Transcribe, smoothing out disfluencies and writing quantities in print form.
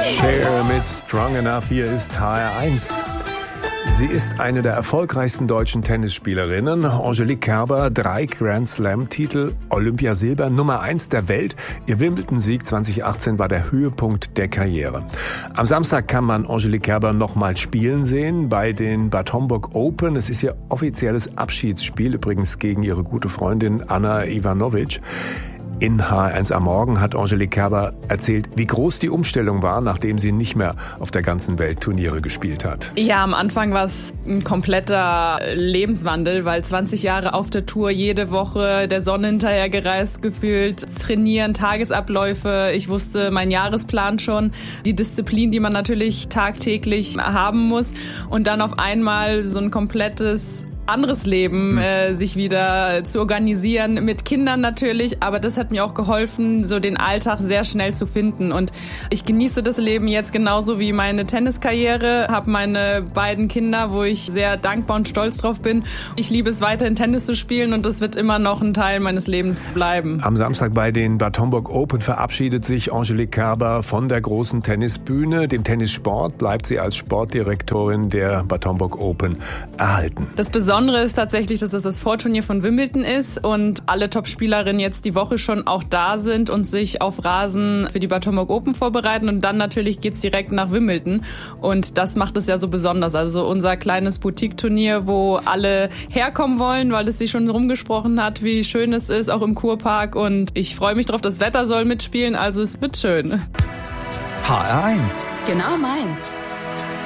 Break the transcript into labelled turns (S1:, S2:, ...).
S1: Cher mit Strong Enough. Hier ist HR1. Sie ist eine der erfolgreichsten deutschen Tennisspielerinnen. Angelique Kerber, 3 Grand Slam-Titel, Olympiasilber, Nummer 1 der Welt. Ihr Wimbledon-Sieg 2018 war der Höhepunkt der Karriere. Am Samstag kann man Angelique Kerber nochmal spielen sehen bei den Bad Homburg Open. Es ist ihr offizielles Abschiedsspiel, übrigens gegen ihre gute Freundin Anna Ivanovic. In HR1 am Morgen hat Angelique Kerber erzählt, wie groß die Umstellung war, nachdem sie nicht mehr auf der ganzen Welt Turniere gespielt hat.
S2: Ja, am Anfang war es ein kompletter Lebenswandel, weil 20 Jahre auf der Tour, jede Woche der Sonne hinterher gereist gefühlt, trainieren, Tagesabläufe. Ich wusste meinen Jahresplan schon, die Disziplin, die man natürlich tagtäglich haben muss. Und dann auf einmal so ein komplettes anderes Leben sich wieder zu organisieren, mit Kindern natürlich, aber das hat mir auch geholfen, so den Alltag sehr schnell zu finden und ich genieße das Leben jetzt genauso wie meine Tenniskarriere, habe meine beiden Kinder, wo ich sehr dankbar und stolz drauf bin. Ich liebe es weiterhin Tennis zu spielen und das wird immer noch ein Teil meines Lebens bleiben.
S1: Am Samstag bei den Bad Homburg Open verabschiedet sich Angelique Kerber von der großen Tennisbühne. Dem Tennissport bleibt sie als Sportdirektorin der Bad Homburg Open erhalten.
S2: Das Besondere ist tatsächlich, dass es das Vorturnier von Wimbledon ist und alle Top-Spielerinnen jetzt die Woche schon auch da sind und sich auf Rasen für die Bad Homburg Open vorbereiten und dann natürlich geht's direkt nach Wimbledon und das macht es ja so besonders. Also unser kleines Boutique-Turnier, wo alle herkommen wollen, weil es sich schon rumgesprochen hat, wie schön es ist, auch im Kurpark und ich freue mich drauf, das Wetter soll mitspielen, also es wird schön.
S3: HR1.
S4: Genau meins.